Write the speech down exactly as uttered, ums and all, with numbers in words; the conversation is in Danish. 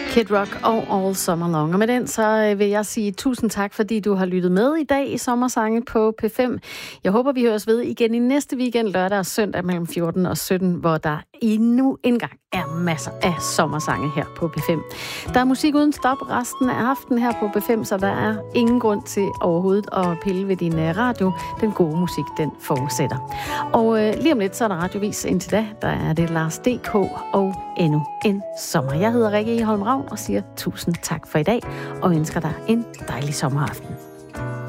Kid Rock og All Summer Long. Og med den så vil jeg sige tusind tak, fordi du har lyttet med i dag i Sommersange på P fem. Jeg håber, vi høres ved igen i næste weekend, lørdag og søndag mellem fjorten og sytten, hvor der endnu en gang er masser af sommersange her på P fem. Der er musik uden stop resten af aftenen her på P fem, så der er ingen grund til overhovedet at pille ved din radio. Den gode musik, den fortsætter. Og øh, lige om lidt, så er der radiovis indtil da. Der er det Lars D K og endnu en sommer. Jeg hedder Rikke Holm Ravn og siger tusind tak for i dag og ønsker dig en dejlig sommeraften.